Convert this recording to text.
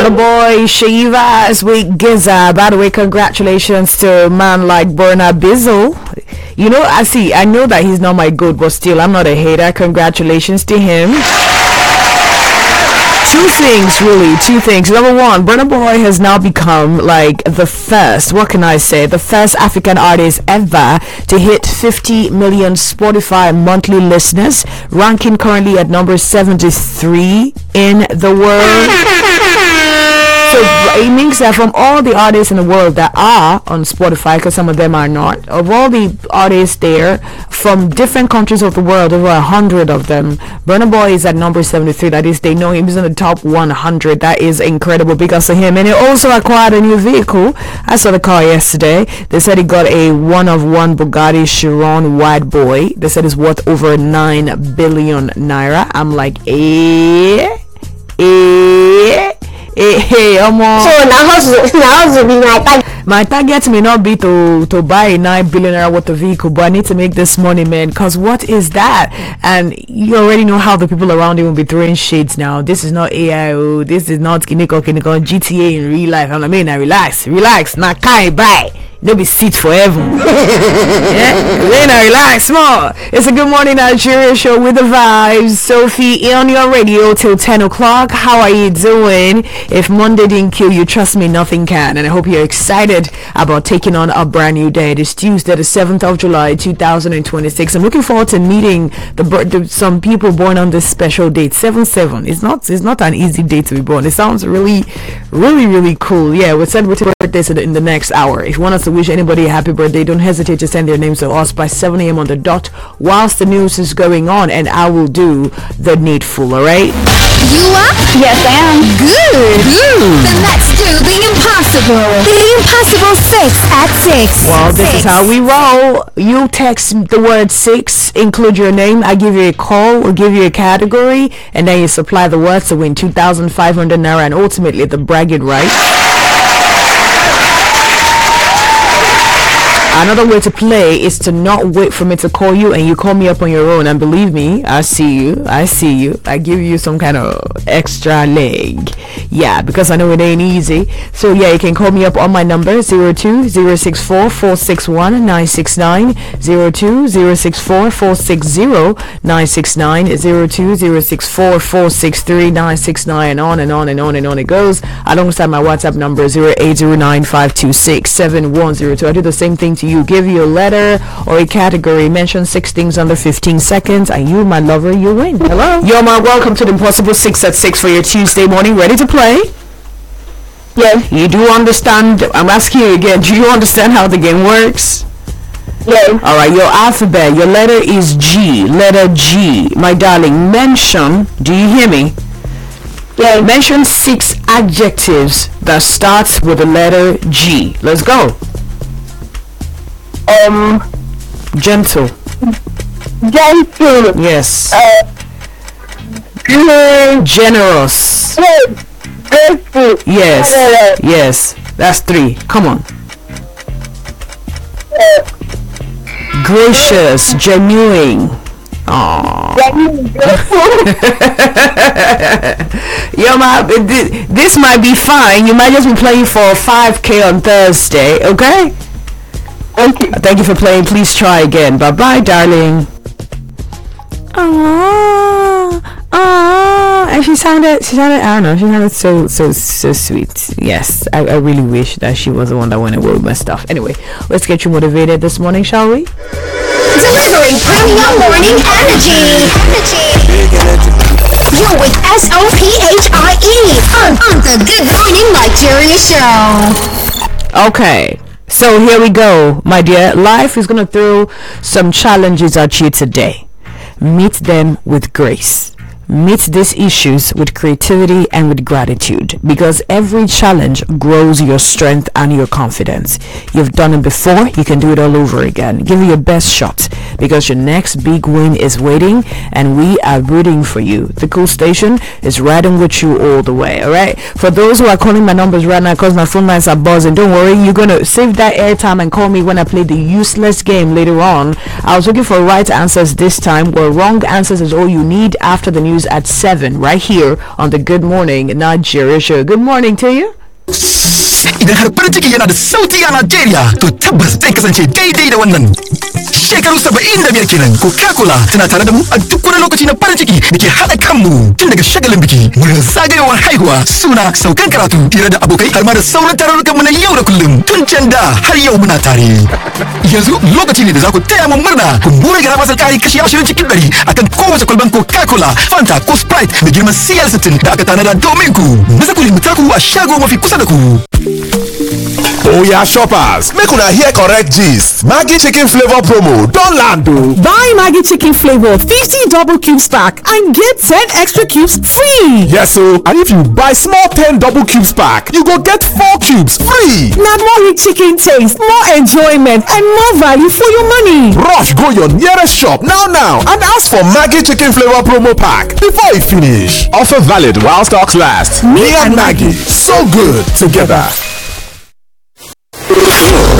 Burna Boy, Shivas with Giza. By the way, congratulations to a man like Burna Bizzle. You know, I know that he's not my goat, but still, I'm not a hater. Congratulations to him. Two things. Number one, Burna Boy has now become like the first African artist ever to hit 50 million Spotify monthly listeners, ranking currently at number 73 in the world. So it means that from all the artists in the world that are on Spotify, because some of them are not, of all the artists there from different countries of the world, over 100 of them, Burna Boy is at number 73. That is, they know him. He's in the top 100. That is incredible because of him. And he also acquired a new vehicle. I saw the car yesterday. They said he got a one-of-one Bugatti Chiron White Boy. They said it's worth over 9 billion naira. I'm like, Hey, so now be my target may not be to buy a 9 billion naira worth of vehicle, but I need to make this money, man, because what is that? And you already know how the people around you will be throwing shades now. This is not AIO, this is not Kineko GTA in real life. I mean, relax, now can't buy. There'll be seats forever. Yeah? Relax, small. It's a Good Morning Nigeria show with the vibes. Sophie on your radio till 10 o'clock. How are you doing? If Monday didn't kill you, trust me, nothing can. And I hope you're excited about taking on a brand new day. It is Tuesday, the 7th of July, 2026. I'm looking forward to meeting some people born on this special date. 7/7. It's not an easy day to be born. It sounds really, really, really cool. Yeah, we're celebrating birthdays in the next hour. If you want us to wish anybody a happy birthday, don't hesitate to send their names to us by 7 a.m. on the dot whilst the news is going on, and I will do the needful. All right? You up? Yes, I am. Good. Then let's do the impossible. The impossible 6 at 6. Well, this is how we roll. You text the word 6, include your name. I give you a call, we'll give you a category, and then you supply the words to win 2,500 naira and ultimately the bragging right. Another way to play is to not wait for me to call you and you call me up on your own, and believe me, I see you, I give you some kind of extra leg, yeah, because I know it ain't easy. So yeah, you can call me up on my number 02064461 969, 02064460 969, 02064463 969, and on and on and on and on it goes, alongside my WhatsApp number 0809526710. I do the same thing to you. Give you a letter or a category, mention 6 things under 15 seconds, and you, my lover, you win. Hello, yo, man, welcome to the Impossible 6 at 6 for your Tuesday morning. Ready to play? Yes. You do understand? I'm asking you again, do you understand how the game works? Yes. All right, your alphabet, your letter is G. Letter G, my darling. Mention, do you hear me? Yes. Mention 6 adjectives that starts with the letter G. Let's go. Gentle. Yes. Generous. Yes. That's 3. Come on. Gracious. Genuine. Aww. Yo, this might be fine. You might just be playing for 5K on Thursday, okay? Okay. Thank you for playing. Please try again. Bye bye, darling. And she sounded, I don't know, she sounded so sweet. Yes, I really wish that she was the one that went away with my stuff. Anyway, let's get you motivated this morning, shall we? Delivering premium morning energy. You're with SOPHIE on the Good Morning Nigeria show. Okay. So here we go, my dear. Life is going to throw some challenges at you today. Meet them with grace. Meet these issues with creativity and with gratitude, because every challenge grows your strength and your confidence. You've done it before, you can do it all over again. Give it your best shot, because your next big win is waiting, and we are rooting for you. The Cool Station is riding with you all the way, alright? For those who are calling my numbers right now because my phone lines are buzzing, don't worry, you're going to save that airtime and call me when I play the useless game later on. I was looking for right answers this time, where wrong answers is all you need. After the news news at 7 right here on the Good Morning Nigeria show. Good morning to you. Idan har farin ciki yana da sauti a Najeriya, to tabbas zai kasance daidai da wannan. Shekaru 75 kenan Coca-Cola tana tare da mu a duk wani lokaci na farin ciki da ke haɗa kanmu, tun daga shagalin biki, wurin zagayowar haihuwa, suna, saukan karatu, hira da abokai, har ma da sauran tarurrukan mu na yau da kullum. Tun can da har yau muna tare. Yanzu lokaci ne da za ku taya mu murna, ku more gara masar kari kashi 20 cikin 100 akan kowace kwalban Coca-Cola, Fanta ko Sprite da girman CL60 da aka tanada domin ku. Maza ku nemi taku a shago mafi kusa da ku. Oya shoppers, make una hear correct gist. Maggi chicken flavor promo don land o. Buy Maggi chicken flavor 50 double cubes pack and get 10 extra cubes free. Yes o, and if you buy small 10 double cubes pack, you go get 4 cubes free. Na more rich chicken taste, more enjoyment and more value for your money. Rush go your nearest shop now and ask for Maggi chicken flavor promo pack before e finish. Offer valid while stocks last. Me and Maggi, so good together.